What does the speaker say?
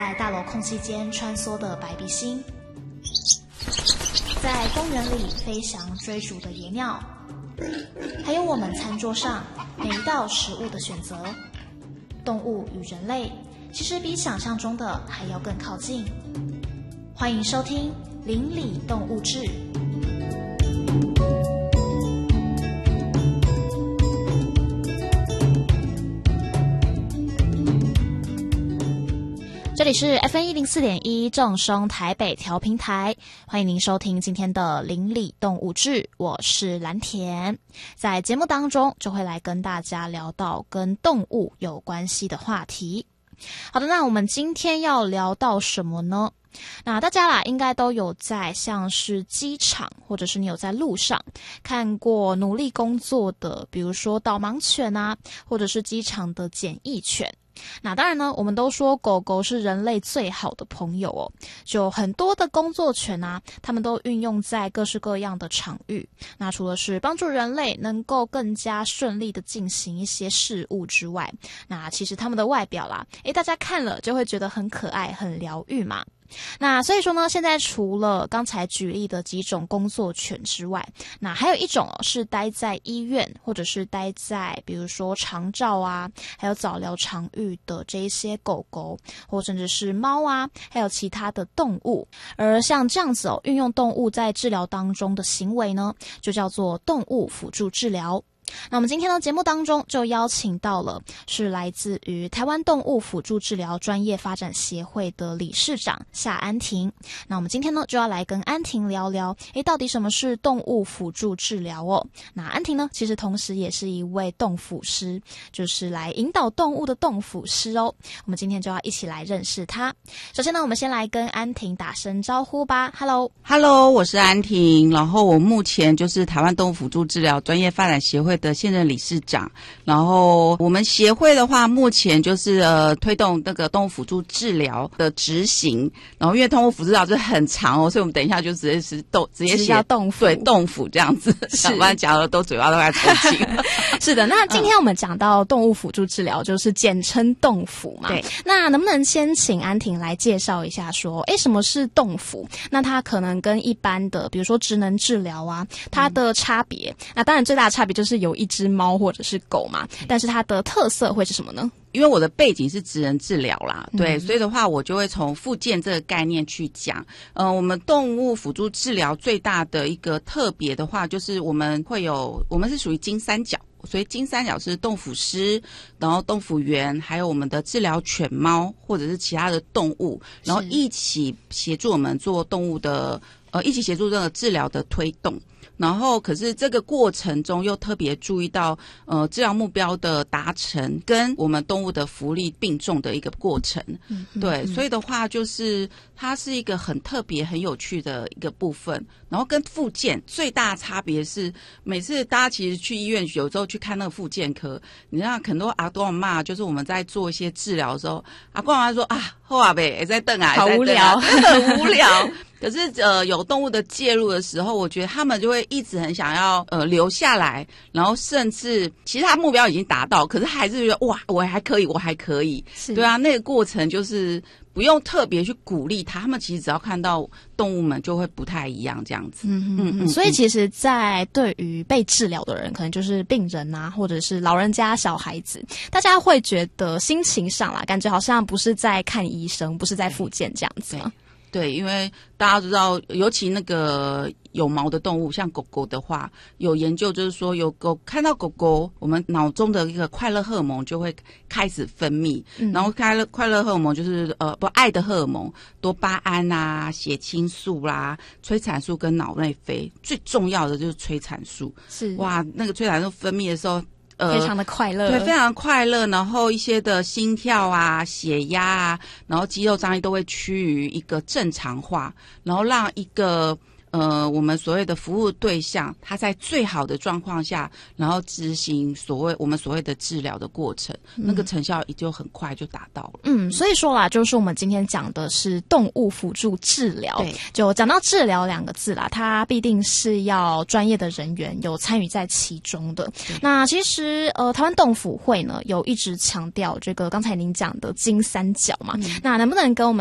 在大楼空隙间穿梭的白鼻星，在公园里飞翔追逐的野鸟，还有我们餐桌上每一道食物的选择。动物与人类其实比想象中的还要更靠近。欢迎收听《邻里动物志》。这里是 FM104.1 正声台北调频台，欢迎您收听今天的邻里动物志，我是蓝田。在节目当中就会来跟大家聊到跟动物有关系的话题。好的，那我们今天要聊到什么呢？那大家啦应该都有在像是机场或者是你有在路上看过努力工作的，比如说导盲犬啊，或者是机场的检疫犬。那当然呢，我们都说狗狗是人类最好的朋友哦，就很多的工作犬啊，他们都运用在各式各样的场域。那除了是帮助人类能够更加顺利的进行一些事物之外，那其实他们的外表啦，大家看了就会觉得很可爱很疗愈嘛。那所以说呢，现在除了刚才举例的几种工作犬之外，那还有一种是待在医院或者是待在比如说长照啊，还有早疗场域的这一些狗狗，或甚至是猫啊，还有其他的动物。而像这样子运用动物在治疗当中的行为呢，就叫做动物辅助治疗。那我们今天的节目当中就邀请到了是来自于台湾动物辅助治疗专业发展协会的理事长夏安婷。那我们今天呢就要来跟安婷聊聊到底什么是动物辅助治疗哦。那安婷呢其实同时也是一位动辅师，就是来引导动物的动辅师哦。我们今天就要一起来认识她。首先呢我们先来跟安婷打声招呼吧。 Hello， 我是安婷，然后我目前就是台湾动物辅助治疗专业发展协会的现任理事长。然后我们协会的话目前就是推动那个动物辅助治疗的执行，然后因为动物辅助治疗是很长所以我们等一下就直接写动辅， 对，动辅这样子，要不然讲的都嘴巴都快抽筋是的，那今天我们讲到动物辅助治疗就是简称动辅嘛。对，那能不能先请安婷来介绍一下说什么是动辅，那它可能跟一般的比如说职能治疗啊它的差别。那当然最大的差别就是有一只猫或者是狗嘛，但是它的特色会是什么呢？ 因为我的背景是职能治疗啦，对，所以的话我就会从复健这个概念去讲。我们动物辅助治疗最大的一个特别的话，就是我们是属于金三角，所以金三角是动辅师，然后动辅员，还有我们的治疗犬猫或者是其他的动物，然后一起协助我们做动物的一起协助这个治疗的推动。然后可是这个过程中又特别注意到治疗目标的达成跟我们动物的福利并重的一个过程。对，所以的话就是它是一个很特别很有趣的一个部分。然后跟复健最大的差别是，每次大家其实去医院有时候去看那个复健科，你知道很多阿公阿嬷就是我们在做一些治疗的时候，阿公阿嬷说好啊呗，在瞪啊， 好无聊很无聊可是有动物的介入的时候，我觉得他们就会一直很想要留下来，然后甚至其实他目标已经达到，可是还是觉得哇我还可以。对啊，那个过程就是不用特别去鼓励他们其实只要看到动物们就会不太一样这样子。 所以其实在对于被治疗的人，可能就是病人啊或者是老人家小孩子，大家会觉得心情上啦感觉好像不是在看医生，不是在复健这样子吗？ 对，因为大家知道尤其那个有毛的动物像狗狗的话，有研究就是说看到狗狗我们脑中的一个快乐荷尔蒙就会开始分泌。然后快乐荷尔蒙就是爱的荷尔蒙，多巴胺啊，血清素啦，催产素跟脑内啡，最重要的就是催产素。是哇，那个催产素分泌的时候非常的快乐， 对，非常快乐。然后一些的心跳啊、血压啊，然后肌肉张力都会趋于一个正常化，然后让一个我们所谓的服务对象，他在最好的状况下，然后执行我们所谓的治疗的过程，那个成效也就很快就达到了。 所以说啦，就是我们今天讲的是动物辅助治疗。 对， 就讲到治疗2个字啦，它必定是要专业的人员有参与在其中的。那其实台湾动辅会呢有一直强调这个刚才您讲的金三角嘛，那能不能跟我们